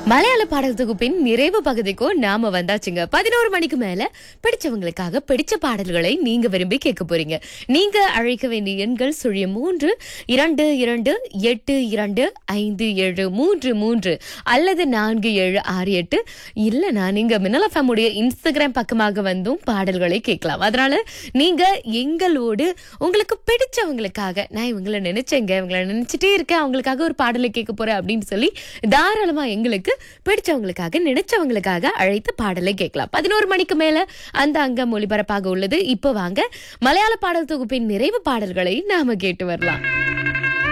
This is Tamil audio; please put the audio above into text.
மலையாள பாடல் தொகுப்பின் நிறைவு பகுதிக்கும் நாம வந்தாச்சுங்க. 11 மணிக்கு மேல பிடிச்சவங்களுக்காக பிடிச்ச பாடல்களை நீங்க விரும்பி கேட்க போறீங்க. நீங்க அழைக்க வேண்டிய எண்கள் 0322825733 அல்லது 4768. இல்லனா நீங்க மின்னல் FM உடைய இன்ஸ்டாகிராம் பக்கமாக வந்தும் பாடல்களை கேட்கலாம். அதனால நீங்க எங்களோடு உங்களுக்கு பிடிச்சவங்களுக்காக, நான் இவங்களை நினைச்சேங்க, இவங்களை நினைச்சிட்டே இருக்கேன், அவங்களுக்காக ஒரு பாடலை கேட்க போறேன் அப்படின்னு சொல்லி தாராளமா எங்களுக்கு பிடிச்சவங்களுக்காக, நினைச்சவங்களுக்காக அழைத்து பாடலை கேட்கலாம். 11 மணிக்கு மேல அந்த அங்கம் ஒளிபரப்பாக உள்ளது. இப்போ வாங்க மலையாள பாடல் தொகுப்பின் நிறைவு பாடல்களை நாம கேட்டு வரலாம்.